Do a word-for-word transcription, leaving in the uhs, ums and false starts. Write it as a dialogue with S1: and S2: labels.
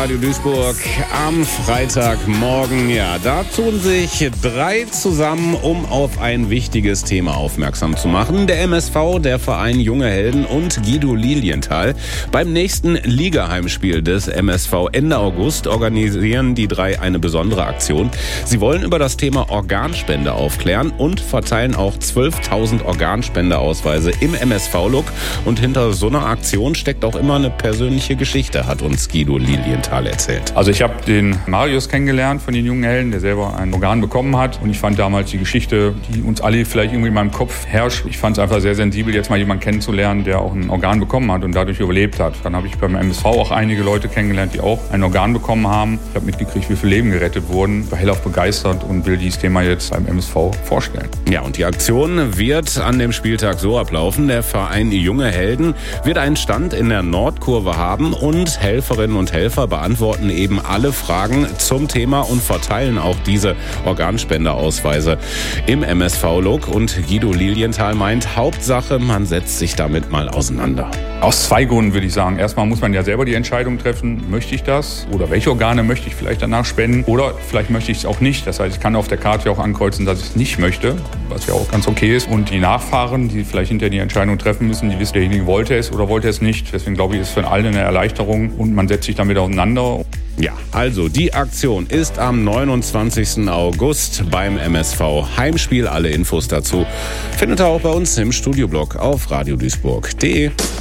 S1: Radio Duisburg am Freitagmorgen. Ja, da tun sich drei zusammen, um auf ein wichtiges Thema aufmerksam zu machen. Der M S V, der Verein Junge Helden und Guido Lilienthal. Beim nächsten Ligaheimspiel des M S V Ende August organisieren die drei eine besondere Aktion. Sie wollen über das Thema Organspende aufklären und verteilen auch zwölftausend Organspendeausweise im M S V-Look. Und hinter so einer Aktion steckt auch immer eine persönliche Geschichte, hat uns Guido Lilienthal erzählt.
S2: Also ich habe den Marius kennengelernt von den Jungen Helden, der selber ein Organ bekommen hat. Und ich fand damals die Geschichte, die uns alle vielleicht irgendwie in meinem Kopf herrscht. Ich fand es einfach sehr sensibel, jetzt mal jemanden kennenzulernen, der auch ein Organ bekommen hat und dadurch überlebt hat. Dann habe ich beim M S V auch einige Leute kennengelernt, die auch ein Organ bekommen haben. Ich habe mitgekriegt, wie viele Leben gerettet wurden. Ich war hellauf begeistert und will dieses Thema jetzt beim M S V vorstellen.
S1: Ja, und die Aktion wird an dem Spieltag so ablaufen. Der Verein Junge Helden wird einen Stand in der Nordkurve haben und Helferinnen und Helfer beantworten eben alle Fragen zum Thema und verteilen auch diese Organspendeausweise im M S V-Look. Und Guido Lilienthal meint, Hauptsache, man setzt sich damit mal auseinander.
S2: Aus zwei Gründen würde ich sagen. Erstmal muss man ja selber die Entscheidung treffen, möchte ich das? Oder welche Organe möchte ich vielleicht danach spenden? Oder vielleicht möchte ich es auch nicht. Das heißt, ich kann auf der Karte auch ankreuzen, dass ich es nicht möchte, was ja auch ganz okay ist. Und die Nachfahren, die vielleicht hinterher die Entscheidung treffen müssen, die wissen, derjenige wollte es oder wollte es nicht. Deswegen glaube ich, ist für alle eine Erleichterung und man setzt sich damit auseinander.
S1: Ja, also die Aktion ist am neunundzwanzigsten August beim M S V Heimspiel. Alle Infos dazu findet ihr auch bei uns im Studioblog auf radio duisburg punkt de.